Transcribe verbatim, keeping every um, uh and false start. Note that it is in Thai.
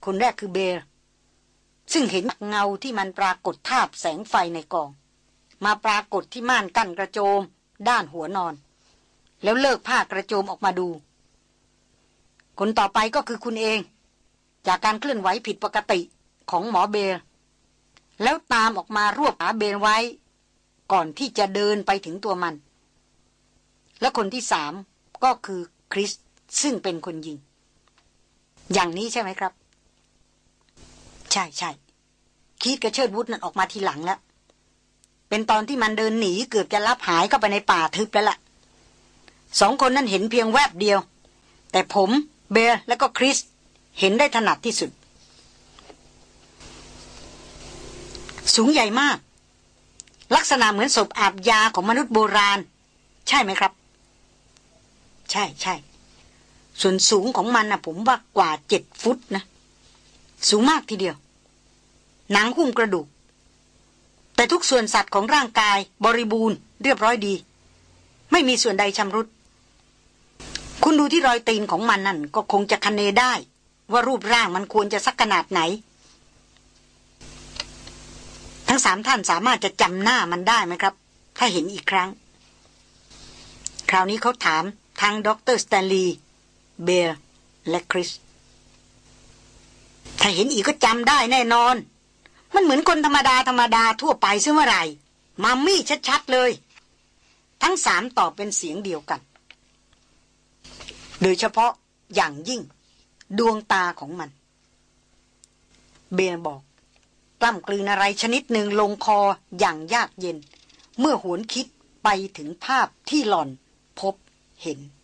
คนแรกคือเบลซึ่งเห็นเงาที่มันปรากฏทาบแสงไฟในกองมาปรากฏที่ม่านกั้นกระโจมด้านหัวนอนแล้วเลิกผ้ากระโจมออกมาดูคนต่อไปก็คือคุณเองจากการเคลื่อนไหวผิดปกติของหมอเบลแล้วตามออกมารวบขาเบลไว้ก่อนที่จะเดินไปถึงตัวมันและคนที่สามก็คือคริสซึ่งเป็นคนยิงอย่างนี้ใช่ไหมครับใช่ใช่คีดกับเชิดวุฒนั่นออกมาทีหลังแล้วเป็นตอนที่มันเดินหนีเกือบจะลับหายเข้าไปในป่าทึบแล้วล่ะสองคนนั้นเห็นเพียงแวบเดียวแต่ผมเบลและก็คริสเห็นได้ถนัดที่สุดสูงใหญ่มากลักษณะเหมือนศพอาบยาของมนุษย์โบราณใช่ไหมครับใช่ใช่ส่วนสูงของมันนะผมว่ากว่าเจ็ดฟุตนะสูงมากทีเดียวหนังหุ้มกระดูกแต่ทุกส่วนสัตว์ของร่างกายบริบูรณ์เรียบร้อยดีไม่มีส่วนใดชำรุดคุณดูที่รอยตีนของมันนั่นก็คงจะคะเนได้ว่ารูปร่างมันควรจะสักขนาดไหนทั้งสามท่านสามารถจะจำหน้ามันได้ไหมครับถ้าเห็นอีกครั้งคราวนี้เขาถามทั้งดรสแตนลีย์เบลและคริสถ้าเห็นอีกก็จำได้แน่นอนมันเหมือนคนธรรมดาธรรมดาทั่วไปซึ่งเมื่อไหร่มัมมี่ชัดๆเลยทั้งสามตอบเป็นเสียงเดียวกันโดยเฉพาะอย่างยิ่งดวงตาของมันเบลบอกกล้ำกลืนอะไรชนิดหนึ่งลงคออย่างยากเย็นเมื่อหวนคิดไปถึงภาพที่หล่อนพบเห็น